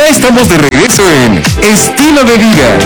Ya estamos de regreso en Estilo de Vida.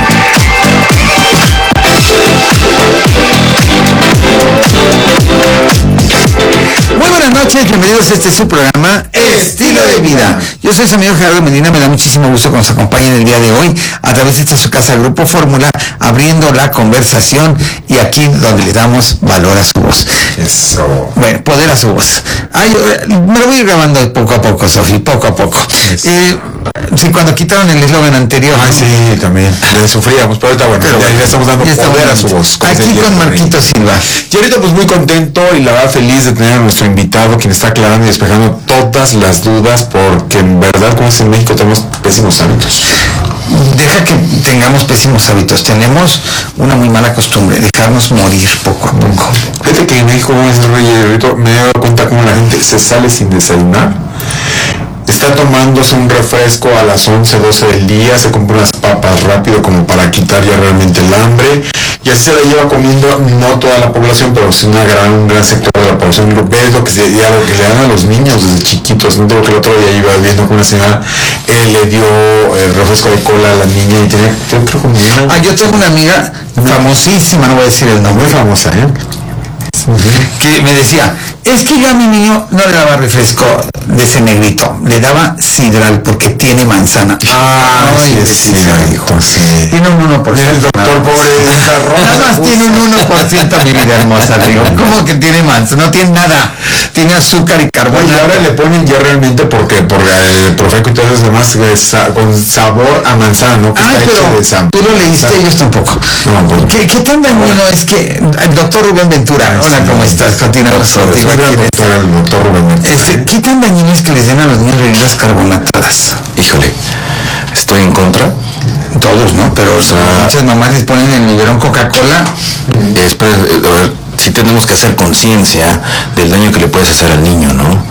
Muy buenas noches, bienvenidos a este su programa Estilo de Vida. Yo soy su amigo Gerardo Medina, me da muchísimo gusto que nos acompañen el día de hoy a través de esta su casa Grupo Fórmula, abriendo la conversación y aquí donde le damos valor a su voz. Eso. Bueno, poder a su voz. Me lo voy a ir grabando poco a poco, Sofi, poco a poco. Sí, cuando quitaron el eslogan anterior. Sí, también. Le sufríamos, pero ahorita bueno, ya estamos dando poder a su voz. Aquí con Marquito Silva. Y ahorita pues muy contento y la verdad feliz de tener a nuestro invitado, quien está aclarando y despejando todas las dudas, porque en verdad, como es en México, tenemos pésimos hábitos. Deja que tengamos pésimos hábitos, tenemos una muy mala costumbre, dejarnos morir poco a poco. Fíjate que en México, como es el rey, ahorita me he dado cuenta cómo la gente se sale sin desayunar, está tomándose un refresco a las 11, 12 del día, se compra unas papas rápido como para quitar ya realmente el hambre, y así se la lleva comiendo, no toda la población, pero sí un gran sector de la población. Ves lo que le dan a los niños desde chiquitos. No tengo que el otro día iba viendo con una señora, le dio el refresco de cola a la niña y tenía, creo como una... yo tengo una amiga famosísima, no voy a decir el nombre, muy famosa, que me decía, es que yo a mi niño no le daba refresco de ese negrito, le daba sidral porque tiene manzana. Sí, hijo, sí. Tiene un 1%. El doctor pobre nada más tiene un 1%, mi vida hermosa, digo. ¿Cómo que tiene manzana? No tiene nada, tiene azúcar y carbonato. Y ahora le ponen ya realmente porque el Profeco y todo eso demás con sabor a manzana, ¿no? Que está pero hecho de tú lo leíste, ellos tampoco. No, ¿Qué tan dañino es que el doctor Rubén Ventura, hola, ¿cómo estás? Continuamos contigo. El doctor Rubén Ventura. ¿Qué tan dañino es que les den a los niños bebidas carbonatadas? Híjole, estoy en contra. Todos, ¿no? Pero muchas mamás les ponen en el biberón Coca-Cola. Sí tenemos que hacer conciencia del daño que le puedes hacer al niño, ¿no?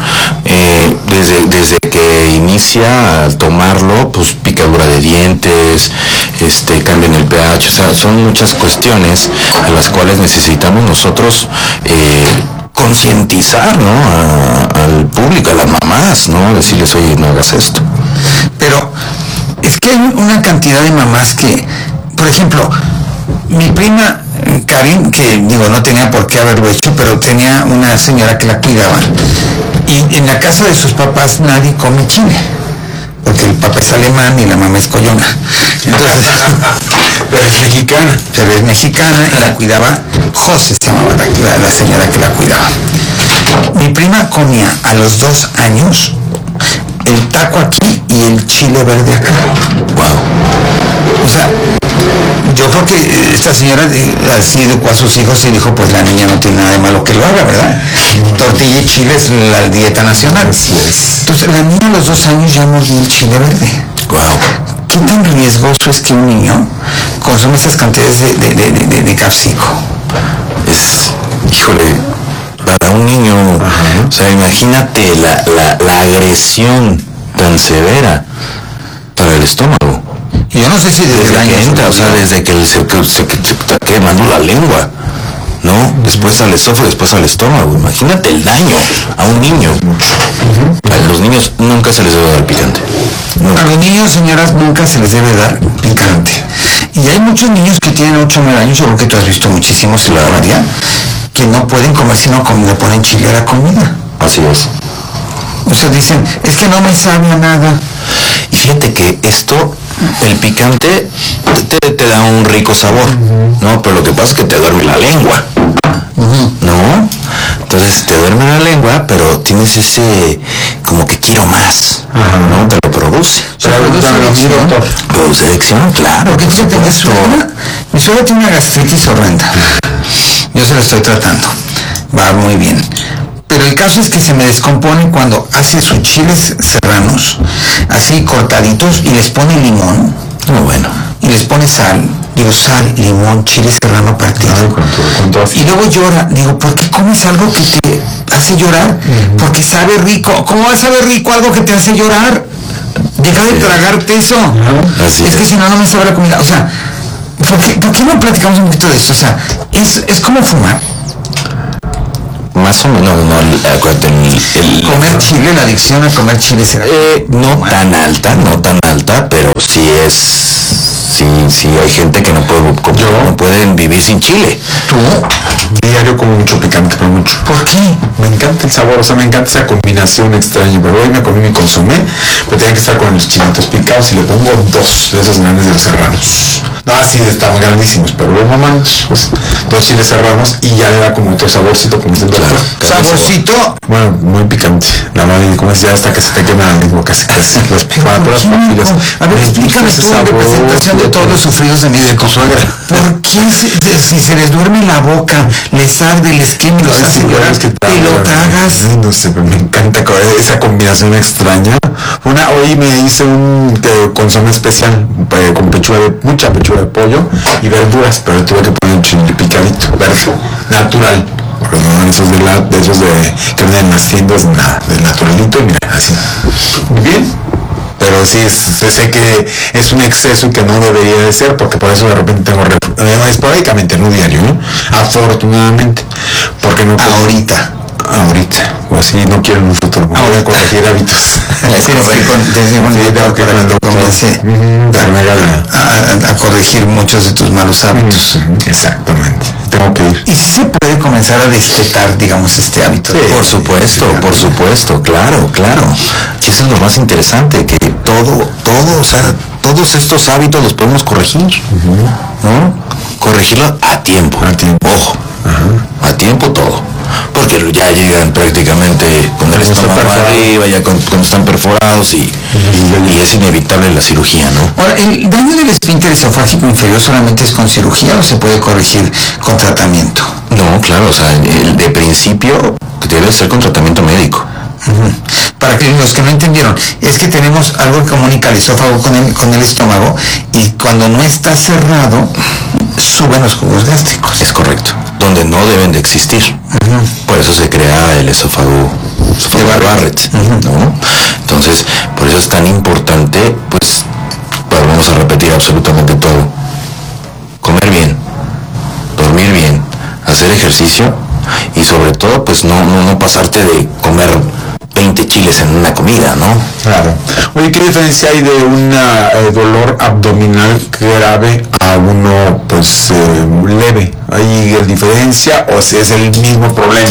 Desde que inicia al tomarlo, pues picadura de dientes, cambian el pH, o sea, son muchas cuestiones a las cuales necesitamos nosotros concientizar, ¿no? Al público, a las mamás, ¿no? Decirles, oye, no hagas esto. Pero es que hay una cantidad de mamás que, por ejemplo, mi prima Karin, que digo, no tenía por qué haberlo hecho, pero tenía una señora que la cuidaba, y en la casa de sus papás nadie come chile, porque el papá es alemán y la mamá es collona. Entonces, pero es mexicana y la cuidaba José, se llamaba la señora que la cuidaba. Mi prima comía a los 2 años el taco aquí y el chile verde acá. Wow. O sea, yo creo que esta señora así educó a sus hijos y dijo, pues la niña no tiene nada de malo que lo haga, ¿verdad? Tortilla y chile es la dieta nacional. Así es. Entonces la niña a los 2 años ya mordió el chile verde. Wow. ¿Qué tan riesgoso es que un niño consuma esas cantidades de capsico? Híjole, para un niño, o sea, imagínate la agresión tan severa para el estómago. Y yo no sé si desde que entra, o sea, desde que se está quemando la lengua, ¿no? Después al esófago, después al estómago. Imagínate el daño a un niño. A los niños nunca se les debe dar picante. A los niños, señoras, nunca se les debe dar picante. Y hay muchos niños que tienen 8 o 9 años, yo creo que tú has visto muchísimos en la área, que no pueden comer sino le ponen chile a la comida. Así es. O sea, dicen, es que no me sabe a nada. Y fíjate que esto, el picante, te da un rico sabor, ¿no? Pero lo que pasa es que te duerme la lengua, ¿no? Entonces te duerme la lengua, pero tienes ese, como que quiero más, ¿no? Te lo produce. O sea, produce adicción, claro. Porque fíjate, mi suegra tiene una gastritis horrenda. Yo se la estoy tratando. Va muy bien. Pero el caso es que se me descompone cuando hace sus chiles serranos, así cortaditos, y les pone limón. Muy bueno. Y les pone sal, limón, chile serrano partido. Y luego llora. Digo, ¿por qué comes algo que te hace llorar? Porque sabe rico. ¿Cómo va a saber rico algo que te hace llorar? Deja de tragarte eso. Así es que si no, no me sabe la comida. O sea, ¿por qué no platicamos un poquito de esto? O sea, es como fumar. más o menos, no, acuérdate, Comer chile, la adicción a comer chile será... no tan alta, pero sí hay gente que no pueden vivir sin chile. ¿Tú? Diario como mucho picante, pero mucho. ¿Por qué? Me encanta el sabor, o sea, me encanta esa combinación extraña, pero hoy me comí mi consomé, pero tenía que estar con los chilitos picados y le pongo 2 de esos grandes de los serranos. No, así estaban grandísimos, pero luego mamá, pues 2 chiles serranos y ya le da como otro saborcito, como diciendo, ¿Saborcito? bueno, muy picante, la madre, como decía, hasta que se te quema el mismo casi las puras papilas. A ver, explícame tú en representación de todos los sufridos de mi de tu suegra. ¿Por qué si se les duerme la boca, les arde, les quema, los hace llorar, te lo tragas? No sé, pero me encanta esa combinación extraña. Hoy me hice un consomé especial con mucha pechuga de pollo y verduras, pero tuve que poner un chile picadito, verde, natural. Porque no esos de que venden en las tiendas, nada, del naturalito, y mira, así. Muy bien. Pero sí, sé que es un exceso que no debería de ser, porque por eso de repente tengo esporádicamente, no diario, ¿no? Afortunadamente, porque no puedo ahorita, o así no quiero en un futuro, voy a corregir hábitos. A corregir muchos de tus malos hábitos. Exactamente, tengo que ir. ¿Y si se puede comenzar a destetar, digamos, este hábito? Sí, por supuesto, claro. Sí, eso es lo más interesante, que todos estos hábitos los podemos corregir, ¿no? Corregirlo a tiempo. Ojo, a tiempo todo. Porque ya llegan prácticamente con el estómago arriba, ya cuando están perforados y es inevitable la cirugía, ¿no? Ahora, ¿el daño del esfínter esofágico inferior solamente es con cirugía o se puede corregir con tratamiento? No, claro, o sea, de principio debe ser con tratamiento médico. Para que los que no entendieron, es que tenemos algo que comunica el esófago con el estómago, y cuando no está cerrado suben los jugos gástricos. Es correcto, donde no deben de existir. Por eso se crea el esófago de Barrett, ¿no? Entonces, por eso es tan importante, pues, vamos a repetir absolutamente todo: comer bien, dormir bien, hacer ejercicio y sobre todo, pues, no pasarte de comer 20 chiles en una comida, ¿no? Claro. Oye, ¿qué diferencia hay de un dolor abdominal grave a uno, pues, leve? ¿Hay diferencia o si es el mismo problema?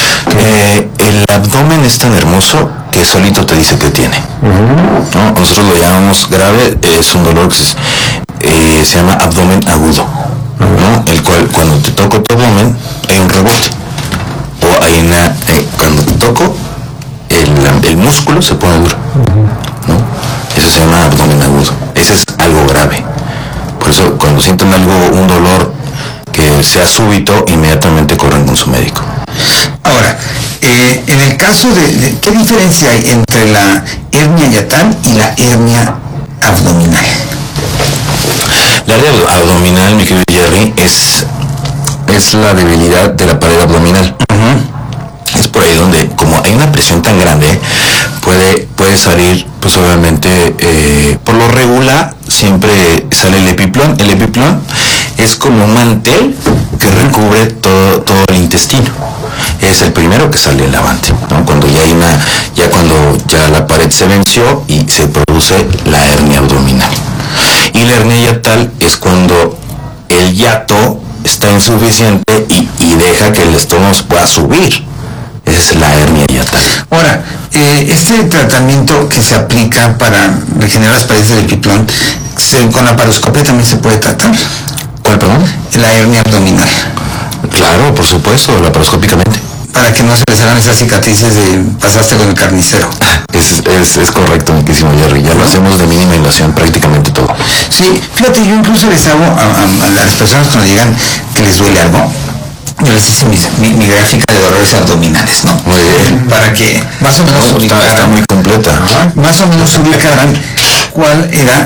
El abdomen es tan hermoso que solito te dice que tiene, ¿no? Nosotros lo llamamos grave, es un dolor que se llama abdomen agudo, ¿no? El cual, cuando te toco tu abdomen, hay un rebote, o hay cuando te toco, el músculo se pone duro, ¿no? Eso se llama abdomen agudo. Ese es algo grave. Por eso, cuando sienten un dolor que sea súbito, inmediatamente corren con su médico. Ahora, en el caso de ¿qué diferencia hay entre la hernia hiatal y la hernia abdominal? La hernia abdominal, mi querido Jerry, es la debilidad de la pared abdominal. Es por ahí donde, como hay una presión tan grande, puede salir, pues obviamente, por lo regular, siempre sale el epiplón. El epiplón es como un mantel que recubre todo el intestino. Es el primero que sale el avante, ¿no? Cuando ya la pared se venció y se produce la hernia abdominal. Y la hernia hiatal es cuando el hiato está insuficiente y deja que el estómago pueda subir. Esa es la hernia hiatal. Ahora, este tratamiento que se aplica para regenerar las paredes del epiplón, con la laparoscopia también se puede tratar. ¿Cuál, perdón? La hernia abdominal. Claro, por supuesto, laparoscópicamente. Para que no se les hagan esas cicatrices de pasaste con el carnicero. Es correcto, mi querísimo Jerry. Ya lo hacemos de mínima invasión prácticamente todo. Sí, fíjate, yo incluso les hago a las personas cuando llegan que les duele algo, yo les hice mi gráfica de dolores abdominales, ¿no? Muy bien. Para que más o menos está muy completa. Más o menos ubicaran cuál era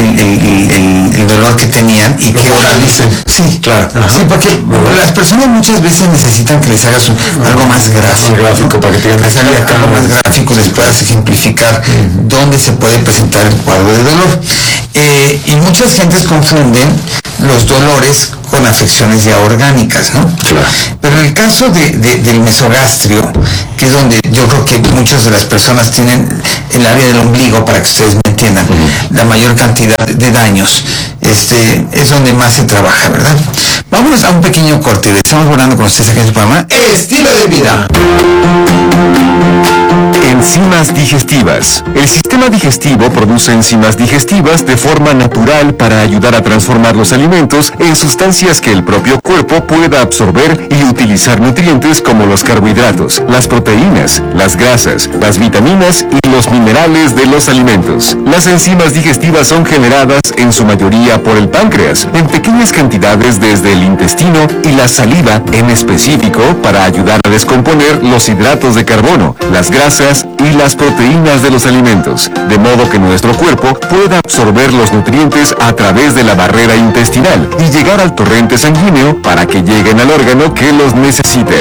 el dolor que tenían y qué hora dicen. Sí, claro. Sí, porque las personas muchas veces necesitan que les hagas algo más gráfico para que tengan algo más gráfico, les puedas ejemplificar dónde se puede presentar el cuadro de dolor. Y muchas gentes confunden los dolores con afecciones ya orgánicas, ¿no? Claro. Pero en el caso del mesogastrio, que es donde yo creo que muchas de las personas tienen el área del ombligo, para que ustedes me entiendan, la mayor cantidad de daños, es donde más se trabaja, ¿verdad? Vámonos a un pequeño corte. Estamos hablando con ustedes aquí en su programa Estilo de Vida. Enzimas digestivas. El sistema digestivo produce enzimas digestivas de forma natural para ayudar a transformar los alimentos en sustancias que el propio cuerpo pueda absorber y utilizar nutrientes como los carbohidratos, las proteínas, las grasas, las vitaminas y los minerales de los alimentos. Las enzimas digestivas son generadas en su mayoría por el páncreas, en pequeñas cantidades desde el intestino y la saliva en específico para ayudar a descomponer los hidratos de carbono, las grasas y las proteínas de los alimentos, de modo que nuestro cuerpo pueda absorber los nutrientes a través de la barrera intestinal y llegar al torrente sanguíneo para que lleguen al órgano que los necesite.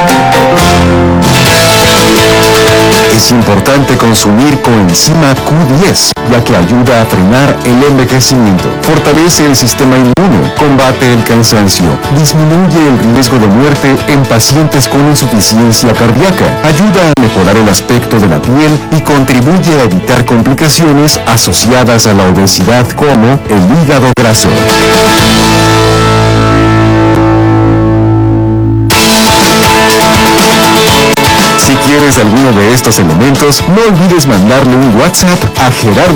Es importante consumir coenzima Q10, ya que ayuda a frenar el envejecimiento, fortalece el sistema inmune, combate el cansancio, disminuye el riesgo de muerte en pacientes con insuficiencia cardíaca, ayuda a mejorar el aspecto de la piel y contribuye a evitar complicaciones asociadas a la obesidad como el hígado graso. Si quieres alguno de estos elementos, no olvides mandarle un WhatsApp a Gerardo